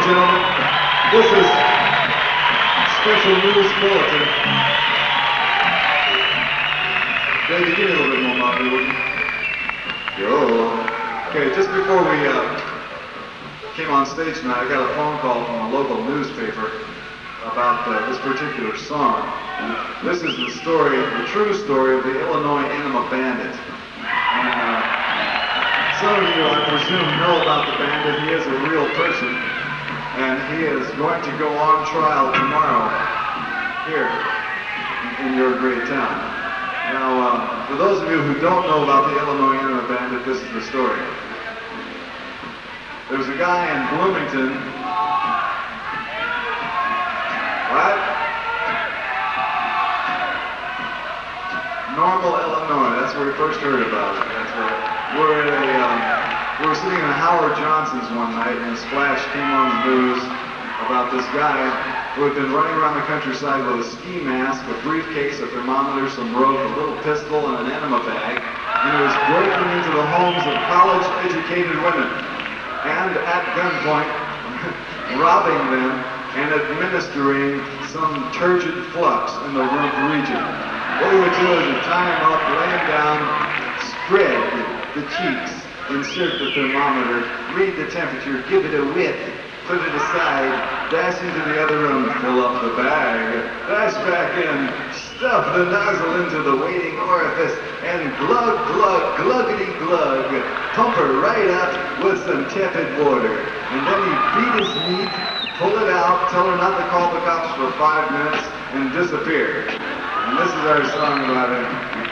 and gentlemen, this is Special News Bulletin. David, give me a little bit more money, would you? Yo. Okay, just before we came on stage tonight, I got a phone call from a local newspaper about this particular song. This is the story, the true story of the Illinois Enema Bandit. And some of you, I presume, know about the bandit. He is a real person, and he is going to go on trial tomorrow here in your great town. Now, for those of you who don't know about the Illinois Enema Bandit, this is the story. There's a guy in Bloomington, right? Normal, Illinois. That's where we first heard about it. That's right. We were sitting in Howard Johnson's one night, and a splash came on the news about this guy who had been running around the countryside with a ski mask, a briefcase, a thermometer, some rope, a little pistol, and an enema bag, and he was breaking into the homes of college-educated women, and at gunpoint, robbing them and administering some turgid flux in the rump region. What he would do is he'd tie him up, lay him down, spread the cheeks, insert the thermometer, read the temperature, give it a whip, put it aside, dash into the other room, fill up the bag, dash back in, stuff the nozzle into the waiting orifice, and glug, glug, gluggity glug, pump her right up with some tepid water. And then he'd beat his meat, pull it out, tell her not to call the cops for 5 minutes, and disappear. And this is our song about him.